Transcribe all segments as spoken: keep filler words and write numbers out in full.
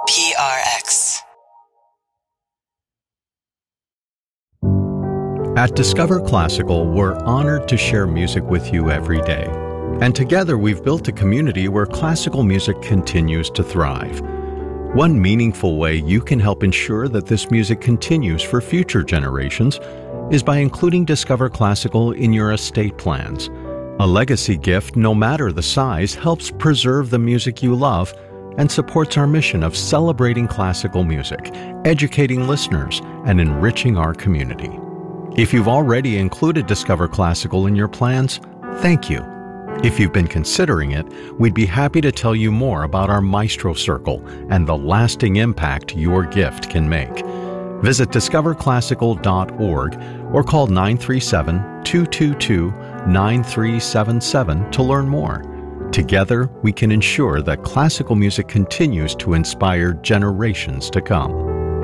P R X. At Discover Classical, we're honored to share music with you every day. And together we've built a community where classical music continues to thrive. One meaningful way you can help ensure that this music continues for future generations is by including Discover Classical in your estate plans. A legacy gift, no matter the size, helps preserve the music you love and supports our mission of celebrating classical music, educating listeners, and enriching our community. If you've already included Discover Classical in your plans, thank you. If you've been considering it, we'd be happy to tell you more about our Maestro Circle and the lasting impact your gift can make. Visit discover classical dot org or call nine three seven, two two two, nine three seven seven to learn more. Together, we can ensure that classical music continues to inspire generations to come.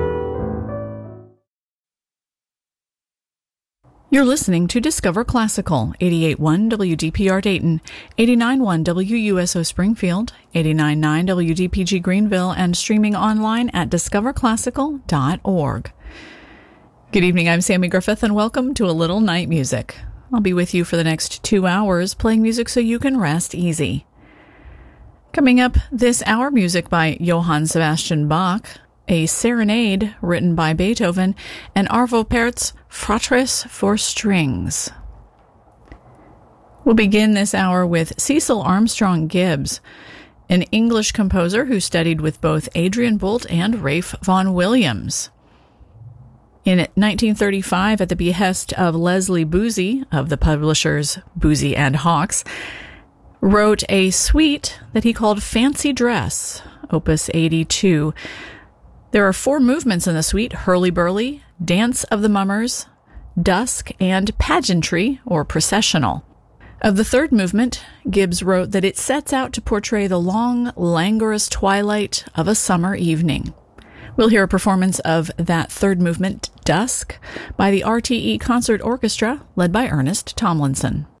You're listening to Discover Classical, eighty-eight point one W D P R Dayton, eighty-nine point one W U S O Springfield, eighty-nine point nine W D P G Greenville, and streaming online at discover classical dot org. Good evening, I'm Sammy Griffith, and welcome to A Little Night Music. I'll be with you for the next two hours, playing music so you can rest easy. Coming up this hour, music by Johann Sebastian Bach, a serenade written by Beethoven, and Arvo Pärt's Fratres for Strings. We'll begin this hour with Cecil Armstrong Gibbs, an English composer who studied with both Adrian Boult and Ralph Vaughan Williams. In nineteen thirty-five, at the behest of Leslie Boosey of the publishers Boosey and Hawkes, wrote a suite that he called Fancy Dress, Opus eighty-two. There are four movements in the suite: Hurly-Burly, Dance of the Mummers, Dusk, and Pageantry, or Processional. Of the third movement, Gibbs wrote that it sets out to portray the long, languorous twilight of a summer evening. We'll hear a performance of that third movement, Dusk, by the R T E Concert Orchestra, led by Ernest Tomlinson.